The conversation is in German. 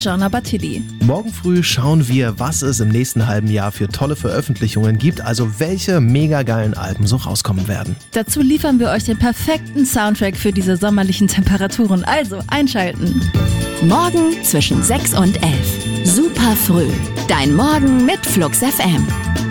Gianna Battilli. Morgen früh schauen wir, was es im nächsten halben Jahr für tolle Veröffentlichungen gibt, also welche mega geilen Alben so rauskommen werden. Dazu liefern wir euch den perfekten Soundtrack für diese sommerlichen Temperaturen, also einschalten. Morgen zwischen 6 und 11. Super früh. Dein Morgen mit Flux FM.